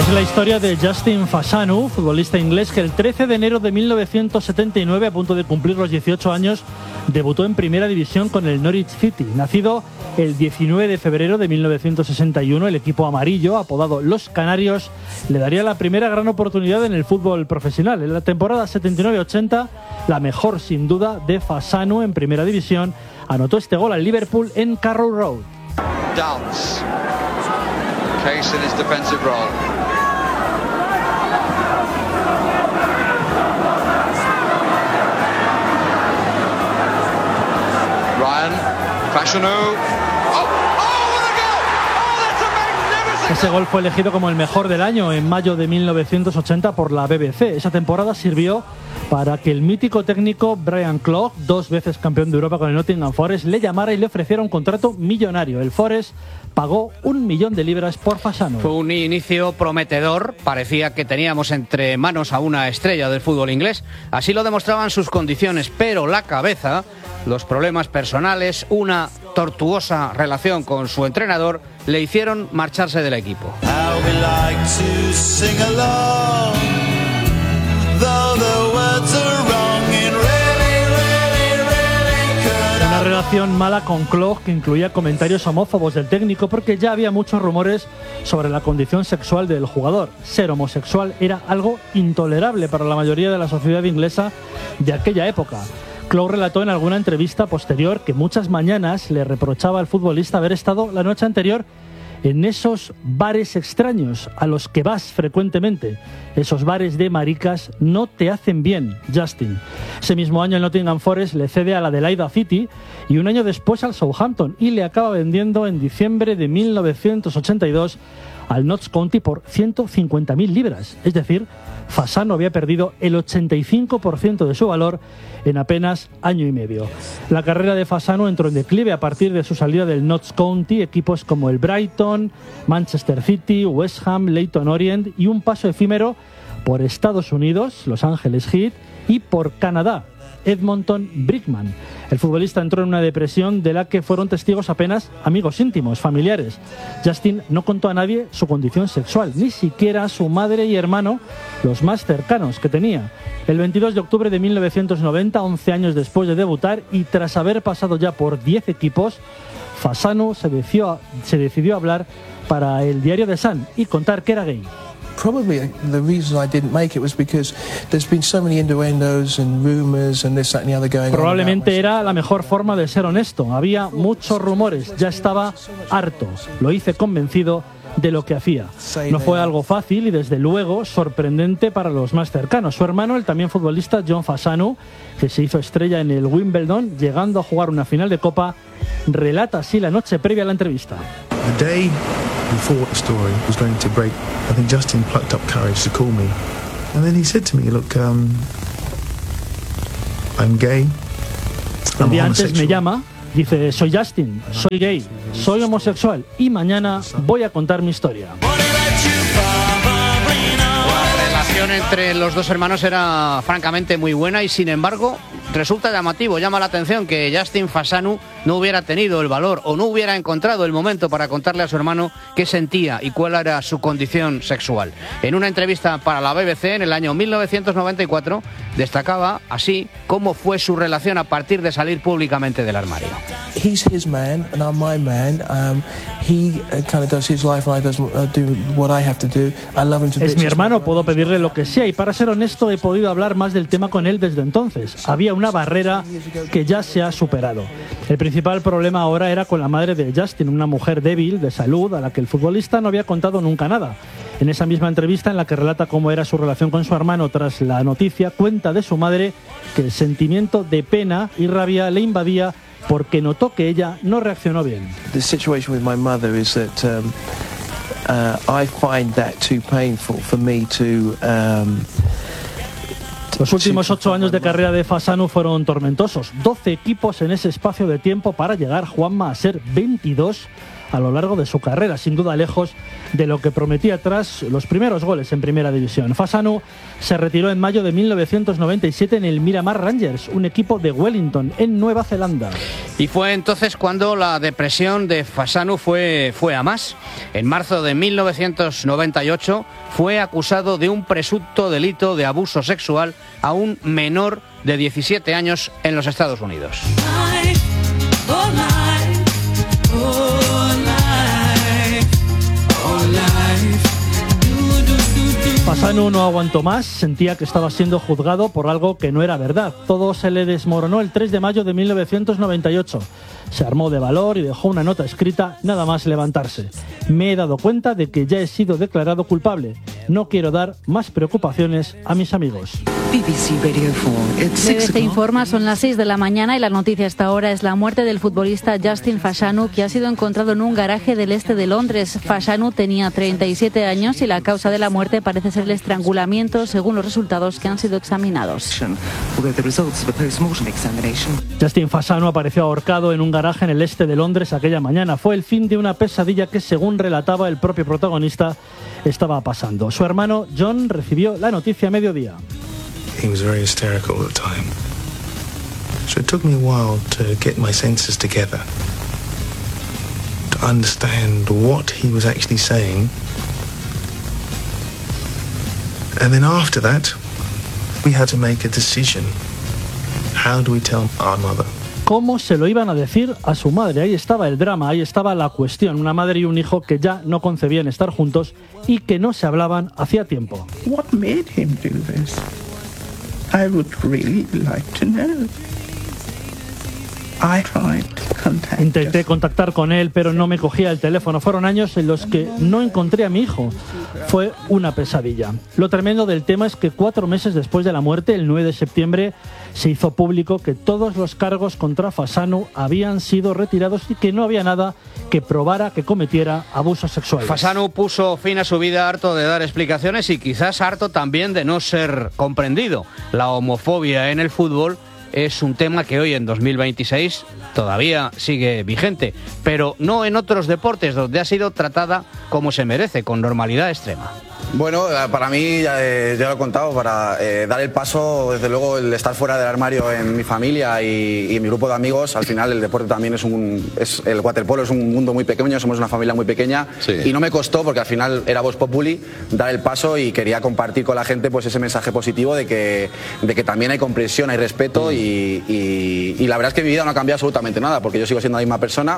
Es la historia de Justin Fashanu, futbolista inglés que el 13 de enero de 1979, a punto de cumplir los 18 años, debutó en Primera División con el Norwich City. Nacido el 19 de febrero de 1961, el equipo amarillo, apodado Los Canarios, le daría la primera gran oportunidad en el fútbol profesional. En la temporada 79-80, la mejor sin duda de Fashanu en Primera División, anotó este gol al Liverpool en Carrow Road. Dance. Case in his defensive role. Ryan, Fashanu. Ese gol fue elegido como el mejor del año en mayo de 1980 por la BBC. Esa temporada sirvió para que el mítico técnico Brian Clough, 2 veces campeón de Europa con el Nottingham Forest, le llamara y le ofreciera un contrato millonario. El Forest pagó 1 millón de libras por Fashanu. Fue un inicio prometedor, parecía que teníamos entre manos a una estrella del fútbol inglés. Así lo demostraban sus condiciones, pero la cabeza, los problemas personales, una tortuosa relación con su entrenador, le hicieron marcharse del equipo. Una relación mala con Clough que incluía comentarios homófobos del técnico, porque ya había muchos rumores sobre la condición sexual del jugador. Ser homosexual era algo intolerable para la mayoría de la sociedad inglesa de aquella época. Clough relató en alguna entrevista posterior que muchas mañanas le reprochaba al futbolista haber estado la noche anterior en esos bares extraños a los que vas frecuentemente. Esos bares de maricas no te hacen bien, Justin. Ese mismo año el Nottingham Forest le cede a la Adelaide City y un año después al Southampton, y le acaba vendiendo en diciembre de 1982 al Notts County por 150.000 libras. Es decir, Fashanu había perdido el 85% de su valor en apenas año y medio. La carrera de Fashanu entró en declive a partir de su salida del Notts County. Equipos como el Brighton, Manchester City, West Ham, Leyton Orient, y un paso efímero por Estados Unidos, Los Angeles Heat, y por Canadá, Edmonton Brickman. El futbolista entró en una depresión de la que fueron testigos apenas amigos íntimos, familiares. Justin no contó a nadie su condición sexual, ni siquiera a su madre y hermano, los más cercanos que tenía. El 22 de octubre de 1990, 11 años después de debutar y tras haber pasado ya por 10 equipos, Fashanu se decidió a hablar para el diario The Sun y contar que era gay. Probably the reason I didn't make it was because there's been so many innuendos and rumors and this, that and the other going on. Probablemente era la mejor forma de ser honesto. Había muchos rumores, ya estaba harto. Lo hice convencido de lo que hacía. No fue algo fácil y desde luego sorprendente para los más cercanos. Su hermano, el también futbolista John Fashanu, que se hizo estrella en el Wimbledon, llegando a jugar una final de Copa, relata así la noche previa a la entrevista. The day before the story was going to break, I think Justin plucked up courage to call me, and then he said to me, "Look, I'm gay." El día antes me llama, dice: "Soy Justin, soy gay, soy homosexual y mañana voy a contar mi historia". La relación entre los dos hermanos era francamente muy buena y sin embargo resulta llamativo, llama la atención que Justin Fashanu no hubiera tenido el valor o no hubiera encontrado el momento para contarle a su hermano qué sentía y cuál era su condición sexual. En una entrevista para la BBC en el año 1994 destacaba así cómo fue su relación a partir de salir públicamente del armario. He's his man and I'm my man. He kind of does his life and I do what I have to do. I love him to bits. Es mi hermano, puedo pedirle lo que sea, y para ser honesto he podido hablar más del tema con él desde entonces. Había una barrera que ya se ha superado. El principal problema ahora era con la madre de Justin, una mujer débil de salud a la que el futbolista no había contado nunca nada. En esa misma entrevista en la que relata cómo era su relación con su hermano tras la noticia, cuenta de su madre que el sentimiento de pena y rabia le invadía porque notó que ella no reaccionó bien. The situation with my mother is that I find that too painful for me to. Los últimos 8 años de carrera de Fashanu fueron tormentosos. 12 equipos en ese espacio de tiempo para llegar, Juanma, a ser 22 a lo largo de su carrera, sin duda lejos de lo que prometía tras los primeros goles en Primera División. Fasanu se retiró en mayo de 1997 en el Miramar Rangers, un equipo de Wellington, en Nueva Zelanda. Y fue entonces cuando la depresión de Fasanu fue a más. En marzo de 1998 fue acusado de un presunto delito de abuso sexual a un menor de 17 años en los Estados Unidos. Fasanu no aguantó más, sentía que estaba siendo juzgado por algo que no era verdad. Todo se le desmoronó el 3 de mayo de 1998. Se armó de valor y dejó una nota escrita nada más levantarse. Me he dado cuenta de que ya he sido declarado culpable. No quiero dar más preocupaciones a mis amigos. BBC informa, son las 6 de la mañana y la noticia hasta ahora es la muerte del futbolista Justin Fashanu, que ha sido encontrado en un garaje del este de Londres. Fashanu tenía 37 años y la causa de la muerte parece ser el estrangulamiento, según los resultados que han sido examinados. Justin Fashanu apareció ahorcado en un garaje en el este de Londres aquella mañana. Fue el fin de una pesadilla que, según relataba el propio protagonista, estaba pasando. Su hermano John recibió la noticia a mediodía. He was very hysterical at the time. So it took me a while to get my senses together, to understand what he was actually saying. And then after that, we had to make a decision. How do we tell our mother? ¿Cómo se lo iban a decir a su madre? Ahí estaba el drama, ahí estaba la cuestión. Una madre y un hijo que ya no concebían estar juntos y que no se hablaban hacía tiempo. What made him do this? I would really like to know. I tried to contact Intenté contactar con él, pero no me cogía el teléfono. Fueron años en los que no encontré a mi hijo. Fue una pesadilla. Lo tremendo del tema es que 4 meses después de la muerte, el 9 de septiembre, se hizo público que todos los cargos contra Fasanu habían sido retirados y que no había nada que probara que cometiera abusos sexuales. Fasanu puso fin a su vida harto de dar explicaciones y quizás harto también de no ser comprendido. La homofobia en el fútbol es un tema que hoy en 2026 todavía sigue vigente, pero no en otros deportes donde ha sido tratada como se merece, con normalidad extrema. Bueno, para mí, ya lo he contado, para dar el paso, desde luego, el estar fuera del armario en mi familia y en mi grupo de amigos, al final el deporte también el waterpolo es un mundo muy pequeño, somos una familia muy pequeña, sí. Y no me costó, porque al final era Vox Populi, dar el paso y quería compartir con la gente pues ese mensaje positivo de que también hay comprensión, hay respeto y la verdad es que mi vida no ha cambiado absolutamente nada, porque yo sigo siendo la misma persona